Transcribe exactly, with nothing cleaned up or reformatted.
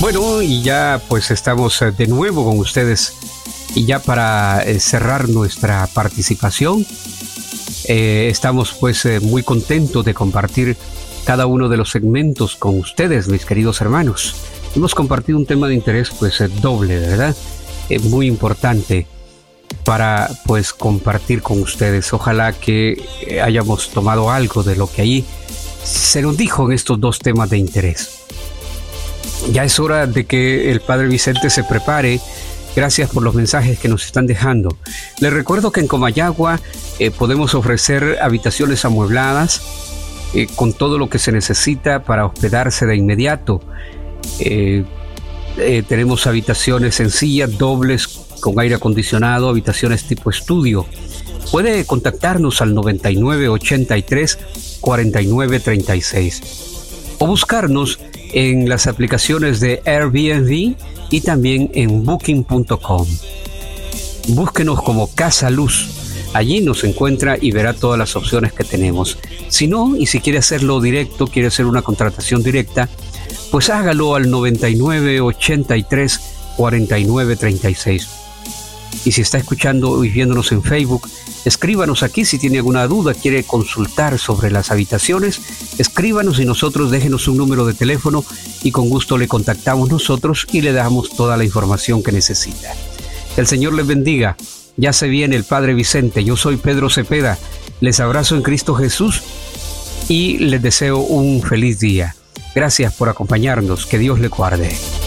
Bueno, y ya pues estamos eh, de nuevo con ustedes y ya para eh, cerrar nuestra participación, eh, estamos pues eh, muy contentos de compartir cada uno de los segmentos con ustedes, mis queridos hermanos. Hemos compartido un tema de interés pues eh, doble, ¿verdad? Eh, muy importante para pues compartir con ustedes. Ojalá que eh, hayamos tomado algo de lo que ahí se nos dijo en estos dos temas de interés. Ya es hora de que el Padre Vicente se prepare. Gracias por los mensajes que nos están dejando. Les recuerdo que en Comayagua eh, podemos ofrecer habitaciones amuebladas eh, con todo lo que se necesita para hospedarse de inmediato. Eh, eh, tenemos habitaciones sencillas, dobles, con aire acondicionado, habitaciones tipo estudio. Puede contactarnos al noventa y nueve ochenta y tres cuarenta y nueve treinta y seis o buscarnos en las aplicaciones de Airbnb y también en booking punto com. Búsquenos como Casa Luz. Allí nos encuentra y verá todas las opciones que tenemos. Si no, y si quiere hacerlo directo, quiere hacer una contratación directa, pues hágalo al noventa y nueve ochenta y tres cuarenta y nueve treinta y seis. Y si está escuchando y viéndonos en Facebook, escríbanos aquí si tiene alguna duda, quiere consultar sobre las habitaciones, escríbanos y nosotros déjenos un número de teléfono y con gusto le contactamos nosotros y le damos toda la información que necesita. Que el Señor les bendiga. Ya se viene el Padre Vicente. Yo soy Pedro Cepeda. Les abrazo en Cristo Jesús y les deseo un feliz día. Gracias por acompañarnos. Que Dios les guarde.